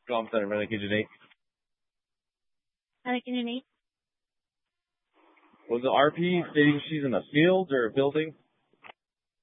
Comm Center, Medic Agent 8. Medic Agent 8. Was the RP stating she's in a field or a building?